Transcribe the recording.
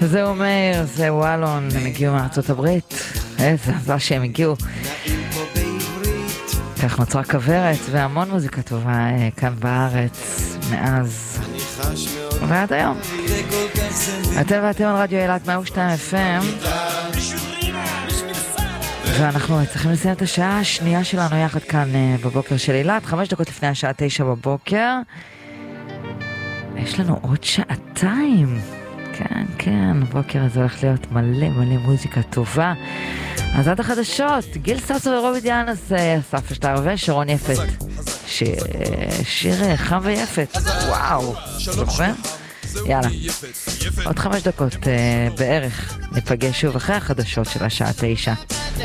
זה אומר, זה וואלון, הם הגיעו מארצות הברית. איזה זה שהם הגיעו. כך נוצרה כברת והמון מוזיקה טובה כאן בארץ מאז ועד היום. אתם ואתם על רדיו אילת 102 FM, ואנחנו צריכים לסיים את השעה השנייה שלנו יחד כאן בבוקר של אילת, 5 דקות לפני השעה 9 בבוקר. יש לנו עוד שעתיים. כן, כן, בוקר הזה הולך להיות מלא מלא מוזיקה טובה. אז עד החדשות, גיל ססו ורובי דיאנס, אסף אשתר ושרון יפת. שיר חם ויפת. וואו, זוכר? יאללה, עוד 5 דקות בערך ניפגש שוב אחרי החדשות של השעה 9.